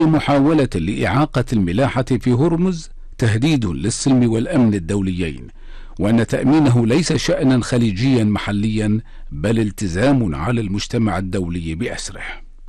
محاولة لإعاقة الملاحة في هرمز تهديد للسلم والأمن الدوليين، وأن تأمينه ليس شأنا خليجيا محليا بل التزام على المجتمع الدولي بأسره.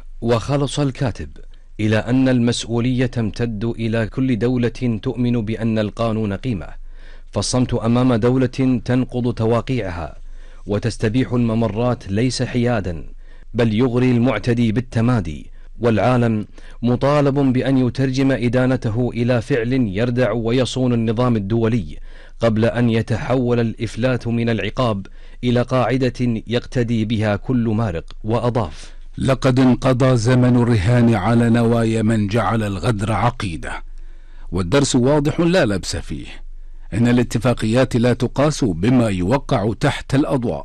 وخلص الكاتب إلى أن المسؤولية تمتد إلى كل دولة تؤمن بأن القانون قيمة، فالصمت أمام دولة تنقض تواقيعها وتستبيح الممرات ليس حيادا بل يغري المعتدي بالتمادي، والعالم مطالب بأن يترجم إدانته إلى فعل يردع ويصون النظام الدولي قبل أن يتحول الإفلات من العقاب إلى قاعدة يقتدي بها كل مارق. وأضاف: لقد انقضى زمن الرهان على نوايا من جعل الغدر عقيدة، والدرس واضح لا لبس فيه، إن الاتفاقيات لا تقاس بما يوقع تحت الأضواء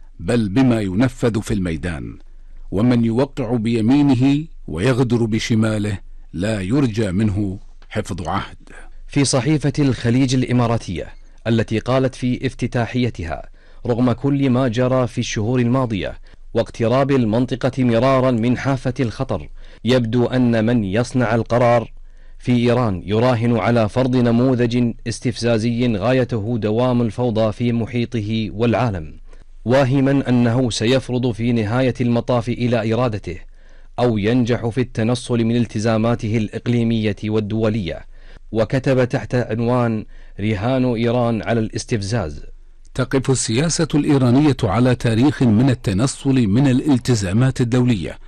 بل بما ينفذ في الميدان، ومن يوقع بيمينه ويغدر بشماله لا يرجى منه حفظ عهد. في صحيفة الخليج الإماراتية التي قالت في افتتاحيتها: رغم كل ما جرى في الشهور الماضية واقتراب المنطقة مرارا من حافة الخطر، يبدو أن من يصنع القرار في إيران يراهن على فرض نموذج استفزازي غايته دوام الفوضى في محيطه والعالم، واهما أنه سيفرض في نهاية المطاف إلى إرادته أو ينجح في التنصل من التزاماته الإقليمية والدولية. وكتب تحت عنوان: رهان إيران على الاستفزاز. تقف السياسة الإيرانية على تاريخ من التنصل من الالتزامات الدولية،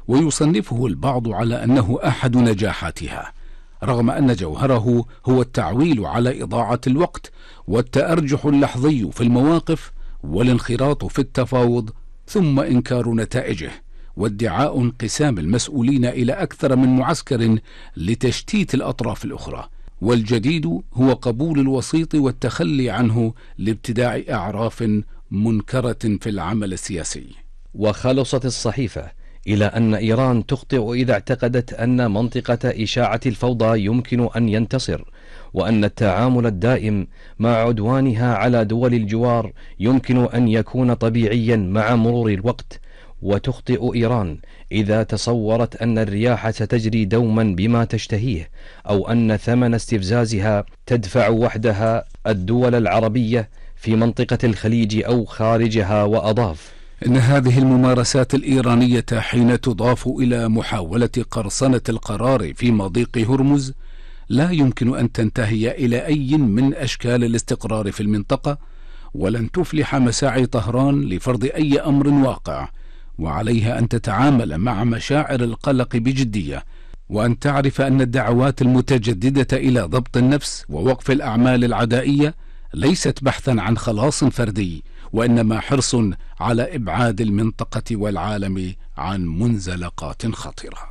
ويصنفه البعض على أنه أحد نجاحاتها، رغم أن جوهره هو التعويل على إضاعة الوقت والتأرجح اللحظي في المواقف والانخراط في التفاوض ثم إنكار نتائجه وادعاء انقسام المسؤولين إلى أكثر من معسكر لتشتيت الأطراف الأخرى. والجديد هو قبول الوسيط والتخلي عنه لابتداع أعراف منكرة في العمل السياسي. وخلصت الصحيفة إلى أن إيران تخطئ إذا اعتقدت أن منطقة إشاعة الفوضى يمكن أن ينتصر، وأن التعامل الدائم مع عدوانها على دول الجوار يمكن أن يكون طبيعيا مع مرور الوقت. وتخطئ إيران إذا تصورت أن الرياح ستجري دوما بما تشتهيه، أو أن ثمن استفزازها تدفع وحدها الدول العربية في منطقة الخليج أو خارجها. وأضاف: إن هذه الممارسات الإيرانية حين تضاف إلى محاولة قرصنة القرار في مضيق هرمز لا يمكن أن تنتهي إلى أي من أشكال الاستقرار في المنطقة، ولن تفلح مساعي طهران لفرض أي أمر واقع، وعليها أن تتعامل مع مشاعر القلق بجدية، وأن تعرف أن الدعوات المتجددة إلى ضبط النفس ووقف الأعمال العدائية ليست بحثا عن خلاص فردي، وإنما حرص على إبعاد المنطقة والعالم عن منزلقات خطيرة.